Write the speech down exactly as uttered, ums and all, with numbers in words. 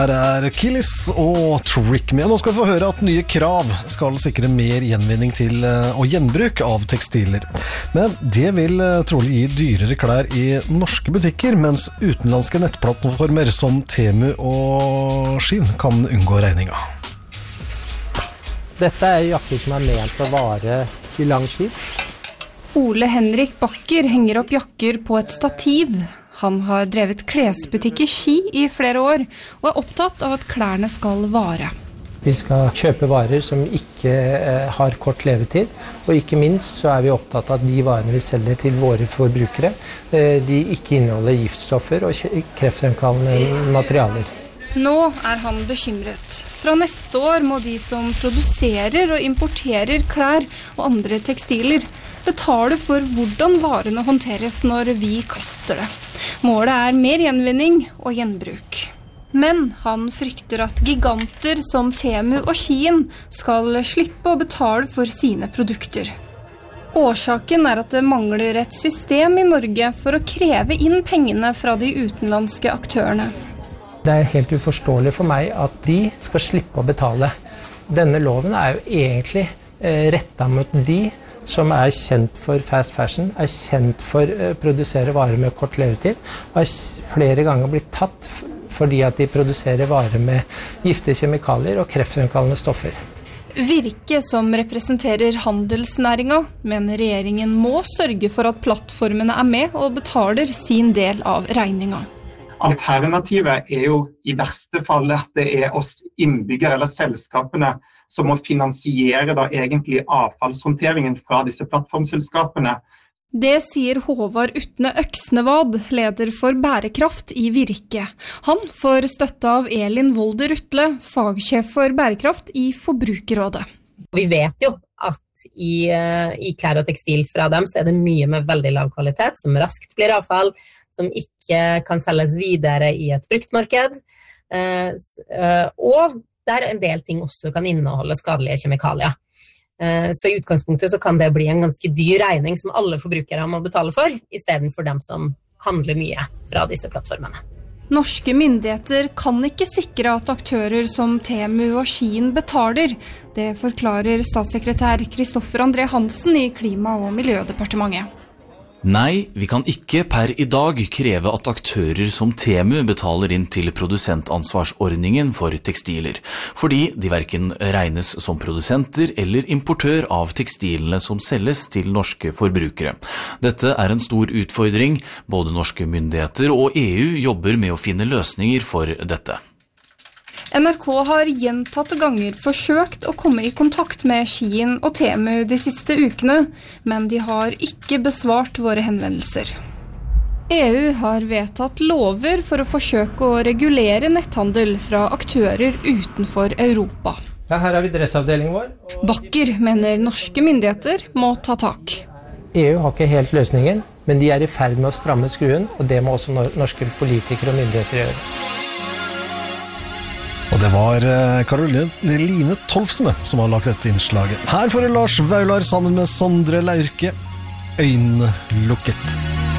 Her er Killis og Trick Me. Nå skal vi få høre at nye krav skal sikre mer gjenvinning til og gjenbruk av tekstiler. Men det vil trolig gi dyrere klær i norske butikker, mens utenlandske nettplattformer som Temu og Shein kan unngå regninga. Dette er jakker som er ment å vare i lang tid. Ole Henrik Bakker henger opp jakker på et stativ. Han har drevet klesbutikk i Ski i flere år, og er opptatt av at klærne skal vare. Vi skal kjøpe varer som ikke eh, har kort levetid, og ikke minst så er vi opptatt av at de varene vi selger til våre forbrukere, eh, de ikke inneholder giftstoffer og kreftfremkallende materialer. Nå er han bekymret. Fra neste år må de som produserer og importerer klær og andre tekstiler betale for hvordan varene håndteres når vi kaster det. Målet er mer gjenvinning og gjenbruk. Men han frykter at giganter som Temu og Shein skal slippe å betale for sine produkter. Årsaken er at det mangler et system i Norge for å kreve inn pengene fra de utenlandske aktørene. Det er helt uforståelig for meg at de skal slippe å betale. Denne loven er jo egentlig eh, rettet mot de som er kjent for fast fashion, er kjent for å produsere varer med kort levetid, og har flere ganger blitt tatt fordi at de produserer varer med giftige kjemikalier og kreftfremkallende stoffer. Virke, som representerer handelsnæringa, mener regjeringen må sørge for at plattformene er med og betaler sin del av regninga. Alternativet er jo i verste fall at det er oss innbyggere eller selskapene som må finansiere da egentlig avfallshåndteringen fra disse plattformselskapene. Det sier Håvard Utne Øksnevad, leder for bærekraft i Virke. Han får støtte av Elin Volder Rutle, fagsjef for bærekraft i Forbrukerrådet. Vi vet jo at i, i klær og tekstil fra dem så er det mye med veldig lav kvalitet, som raskt blir avfall, som ikke kan selges videre i et bruktmarked, og der en del ting også kan inneholde skadelige kjemikalier. Så i utgangspunktet så kan det bli en ganske dyr regning som alle forbrukere må betale for, i stedet for dem som handler mye fra disse plattformene. Norske myndigheter kan ikke sikre at aktører som Temu og Shein betaler. Det forklarer statssekretær Kristoffer André Hansen i Klima- og Miljødepartementet. Nei, vi kan ikke per i dag kreve at aktører som Temu betaler inn til produsentansvarsordningen for tekstiler, fordi de hverken regnes som produsenter eller importør av tekstilene som selges til norske forbrukere. Dette er en stor utfordring. Både norske myndigheter og E U jobber med å finne løsninger for dette. N R K har gjentatte ganger forsøkt å komme i kontakt med Shein og Temu de siste ukene, men de har ikke besvart våre henvendelser. E U har vedtatt lover for å forsøke å regulere netthandel fra aktører utenfor Europa. Ja, her har vi dressavdelingen vår. Bakker mener norske myndigheter må ta tak. E U har ikke helt løsningen, men de er i ferd med å stramme skruen, og det må også norske politikere og myndigheter gjøre. Og det var Karoline Tolfsene som har lagt dette innslaget. Her får Lars Vaular sammen med Sondre Laurke, Øynene lukket.